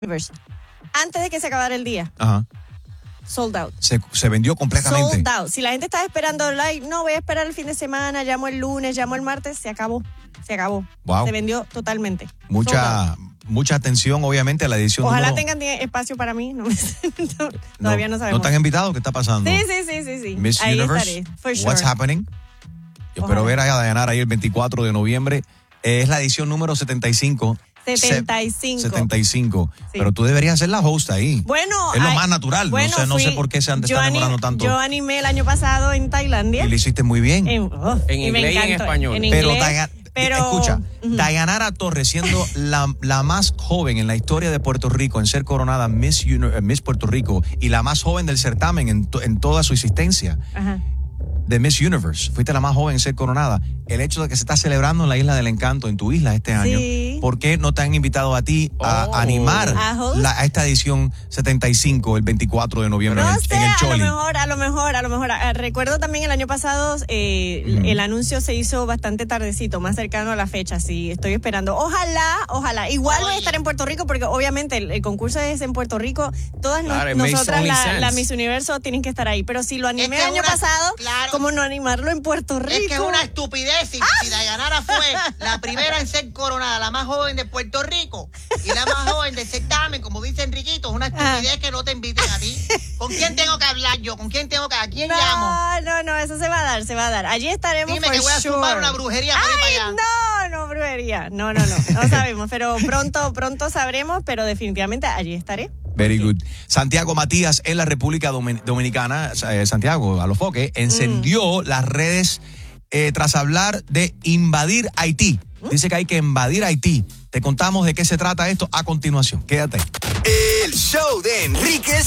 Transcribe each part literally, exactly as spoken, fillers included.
Universe. Antes de que se acabara el día. Ajá. Sold out. Se, se vendió completamente. Sold out. Si la gente estaba esperando, like, no, voy a esperar el fin de semana, llamo el lunes, llamo el martes, se acabó. Se acabó. Wow. Se vendió totalmente. Mucha, mucha atención, obviamente, a la edición. Ojalá número... tengan espacio para mí. No, no, todavía no sabemos. ¿No te han invitado? ¿Qué está pasando? Sí, sí, sí, sí. sí. Miss ahí Universe, estaré, for sure. What's happening? Yo espero ver a Dayanara ahí el veinticuatro de noviembre. Es la edición número setenta y cinco. setenta y cinco. setenta y cinco. Sí. Pero tú deberías ser la host ahí. Bueno, es lo hay, más natural. Bueno, no sé, no fui, sé por qué se han estado demorando tanto. Yo animé el año pasado en Tailandia. Y lo hiciste muy bien. En, oh, en y inglés y en español. En pero, inglés, Dayan, pero escucha, uh-huh. Dayanara Torres, siendo la, la más joven en la historia de Puerto Rico en ser coronada Miss, Miss Puerto Rico y la más joven del certamen en, to, en toda su existencia. Ajá. De Miss Universe, fuiste la más joven en ser coronada. El hecho de que se está celebrando en la Isla del Encanto, en tu isla este año, sí. ¿por qué no te han invitado a ti a oh. animar la, a esta edición setenta y cinco el veinticuatro de noviembre no en, sé, en el Choli? A lo mejor, a lo mejor, a lo mejor. Recuerdo también el año pasado, eh, mm. el anuncio se hizo bastante tardecito, más cercano a la fecha, sí, estoy esperando. Ojalá, ojalá. Igual Oye. voy a estar en Puerto Rico porque obviamente el, el concurso es en Puerto Rico. Todas claro, no, nosotras, la, la Miss Universo, tienen que estar ahí. Pero si lo animé es el año una, pasado, claro. ¿cómo no animarlo en Puerto Rico? Es que es una estupidez. Si, ¡ah! si Dayanara fue la primera en ser coronada, la más joven de Puerto Rico y la más joven del certamen, como dice Enriquito, es una estupidez ah. que no te inviten a ti. ¿Con quién tengo que hablar yo? ¿Con quién tengo que ¿A quién no, llamo? No, no, eso se va a dar, se va a dar. Allí estaremos. Dime for que voy a sure. sumar una brujería para Ay, ir para allá. No, no, brujería. No, no, no. No sabemos, pero pronto, pronto sabremos, pero definitivamente allí estaré. Very good. Santiago Matías en la República Dominicana, eh, Santiago, a los foques, encendió mm. las redes eh, tras hablar de invadir Haití. ¿Mm? Dice que hay que invadir Haití. Te contamos de qué se trata esto a continuación. Quédate. El show de Enrique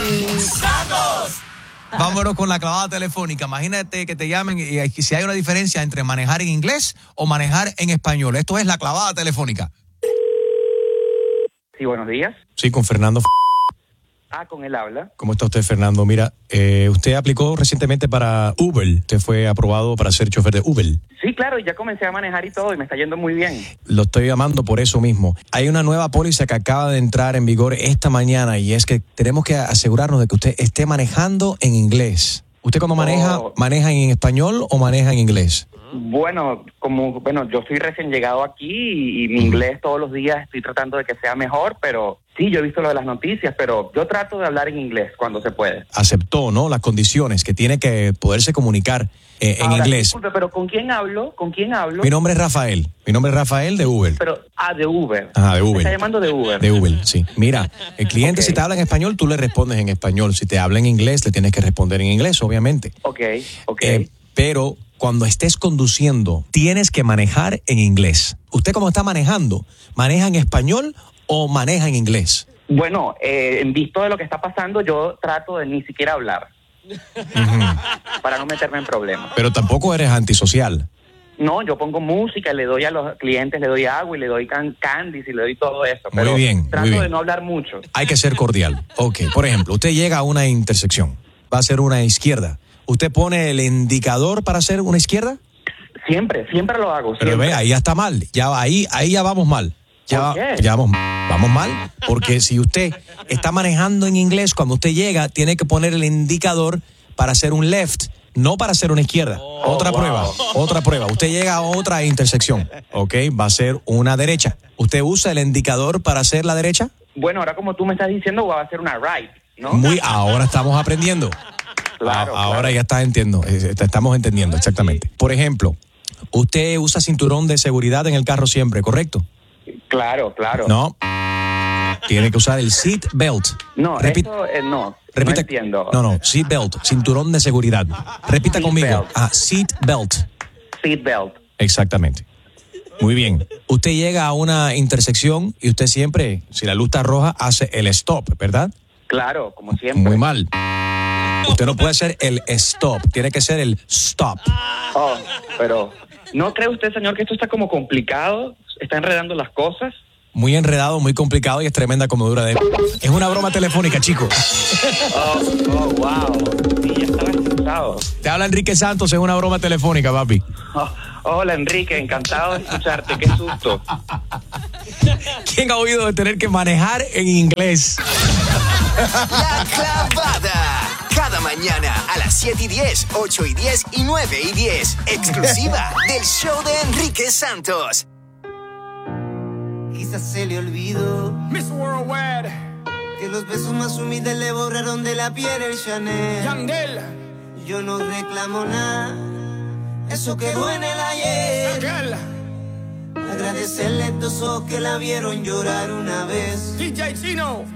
Santos. Vámonos con la clavada telefónica. Imagínate que te llamen y, y si hay una diferencia entre manejar en inglés o manejar en español. Esto es la clavada telefónica. Sí, buenos días. Sí, con Fernando. Ah, con él habla. ¿Cómo está usted, Fernando? Mira, eh, usted aplicó recientemente para Uber. Usted fue aprobado para ser chofer de Uber. Sí, claro, ya comencé a manejar y todo y me está yendo muy bien. Lo estoy llamando por eso mismo. Hay una nueva póliza que acaba de entrar en vigor esta mañana y es que tenemos que asegurarnos de que usted esté manejando en inglés. ¿Usted cuando maneja, oh. maneja en español o maneja en inglés? Bueno, como bueno, yo soy recién llegado aquí y, y mi inglés todos los días estoy tratando de que sea mejor, pero sí, yo he visto lo de las noticias, pero yo trato de hablar en inglés cuando se puede. Aceptó, ¿no? Las condiciones que tiene que poderse comunicar eh, en Ahora, inglés. Disculpe, pero ¿con quién hablo? ¿Con quién hablo? Mi nombre es Rafael. Mi nombre es Rafael de Uber. Pero, ah, de Uber. Ajá, de Uber. Me está llamando de Uber. De Uber, sí. Mira, el cliente okay. si te habla en español, tú le respondes en español. Si te habla en inglés, le tienes que responder en inglés, obviamente. Ok, ok. Eh, pero cuando estés conduciendo, tienes que manejar en inglés. ¿Usted cómo está manejando? ¿Maneja en español o maneja en inglés? Bueno, eh, en visto de lo que está pasando, yo trato de ni siquiera hablar. Uh-huh. Para no meterme en problemas. Pero tampoco eres antisocial. No, yo pongo música, le doy a los clientes, le doy agua y le doy can- candies y le doy todo eso. Pero muy bien, trato muy bien. de no hablar mucho. Hay que ser cordial. Ok, por ejemplo, usted llega a una intersección, va a ser una izquierda. ¿Usted pone el indicador para hacer una izquierda? Siempre, siempre lo hago. Pero siempre. ve, ahí ya está mal. Ya ahí, ahí ya vamos mal. Ya, ya vamos, vamos mal. Porque si usted está manejando en inglés, cuando usted llega, tiene que poner el indicador para hacer un left, no para hacer una izquierda. Oh, otra wow. prueba, otra prueba. Usted llega a otra intersección, ¿ok? Va a ser una derecha. ¿Usted usa el indicador para hacer la derecha? Bueno, ahora como tú me estás diciendo, va a ser una right, ¿no? Muy, ahora estamos aprendiendo. Claro, a, ahora claro. ya está entendiendo, estamos entendiendo exactamente. Por ejemplo, usted usa cinturón de seguridad en el carro siempre, ¿correcto? Claro, claro. No, tiene que usar el seat belt. No, Repita, eso eh, no, repita, no entiendo. No, no, seat belt, cinturón de seguridad. Repita seat conmigo. Belt. Ah, seat belt. Seat belt. Exactamente. Muy bien. Usted llega a una intersección y usted siempre, si la luz está roja, hace el stop, ¿verdad? Claro, como siempre. Muy mal. Usted no puede hacer el stop, tiene que ser el stop. Oh, pero ¿no cree usted, señor, que esto está como complicado? ¿Está enredando las cosas? Muy enredado, muy complicado y es tremenda comedura de... Es una broma telefónica, chicos. Oh, oh, wow. Sí, ya estaba estresado. Te habla Enrique Santos, es una broma telefónica, papi. Oh, hola, Enrique, encantado de escucharte, qué susto. ¿Quién ha oído de tener que manejar en inglés? La Clavada. Cada mañana a las siete y diez, ocho y diez y nueve y diez. Exclusiva del show de Enrique Santos. Quizás se le olvidó Miss Worldwide, que los besos más humildes le borraron de la piel el Chanel. Yandel, Yo no reclamo nada, eso quedó en el ayer. Girl, Agradecerle a estos ojos que la vieron llorar una vez. D J Chino.